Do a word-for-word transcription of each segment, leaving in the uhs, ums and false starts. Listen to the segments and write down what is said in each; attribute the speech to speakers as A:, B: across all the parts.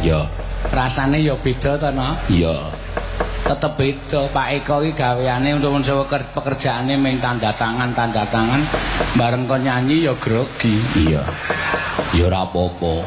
A: Ya.
B: Rasane ya beda to, no?
A: Iya.
B: Tetep beda. Pak Eko iki gaweane untuk sewa pekerjaane ming tanda tangan, tanda tangan. Bareng kon nyanyi ya grogi.
A: Iya. Ya ora apa-apa.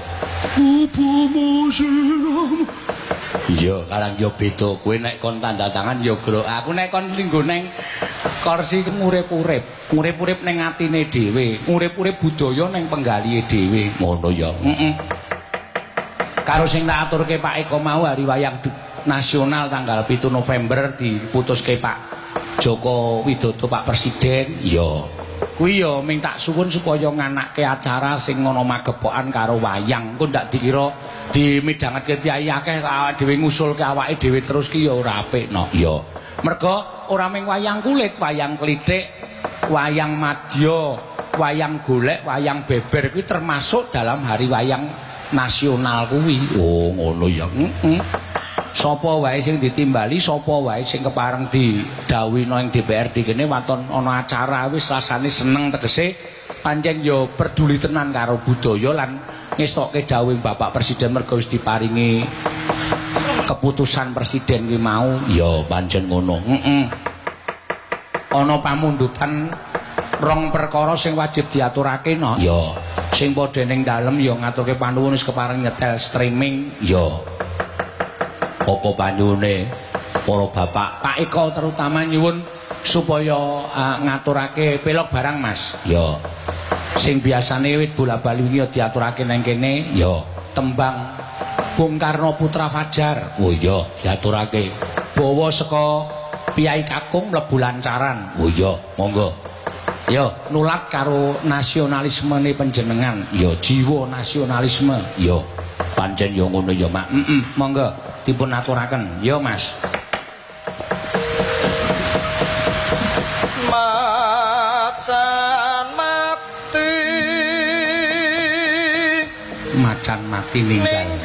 A: Iya, karang ya beda. Kowe nek kon tanda tangan ya gro.
B: Aku nek kon linggo neng kursi ngurip-urip, ngurip-urip ning atine dhewe, ngurip-urip budaya ning penggalihe dhewe.
A: Ngono ya.
B: Heeh. Karo sing tak aturke Pak Eko mau hari wayang nasional tanggal pitu November diputuske Pak Joko Widodo Pak Presiden.
A: Ya.
B: Kuwi ya ming tak suwun supaya nganake acara sing ngono magepokan karo wayang. Engko ndak dikira dimidhangetke piyai akeh awake dhewe ngusulke awake dhewe terus ki ya ora apik no.
A: Ya.
B: Merga ora ming wayang kulit, wayang klithik, wayang madya, wayang golek, wayang beber kuwi termasuk dalam hari wayang nasional kuwi.
A: Oh, ngono ya.
B: Heeh. Sapa wae sing ditimbali, sapa wae sing kepareng didhawuhna ing D P R D kene waton ana acara wis rasane seneng tegese pancen ya peduli tenan karo budaya lan ngestokke dawuh Bapak Presiden merga wis diparingi keputusan presiden kuwi mau.
A: Ya, pancen ngono.
B: Heeh. Ana pamundutan rong perkara sing wajib diaturake no.
A: Ya.
B: Sing padha ning dalem ya ngaturke panuwun wis kepareng nyetel streaming.
A: Ya. Apa panyune para bapak
B: Pak Eko terutama nyuwun supaya uh, ngaturake pelok barang Mas.
A: Ya.
B: Sing biasane wit bola-bali wingi ya diaturake nang kene.
A: Ya.
B: Tembang Bung Karno Putra Fajar.
A: Oh iya, diaturake.
B: Bawa saka Piyai Kakung mlebu lancaran.
A: Oh iya, monggo.
B: Ya, nulat karo nasionalismene panjenengan.
A: Ya,
B: jiwa nasionalisme.
A: Ya, pancen ya ngono ya, Mak.
B: Heeh, monggo dipun aturaken. Ya, Mas.
C: Macan mati
B: macan mati ninggal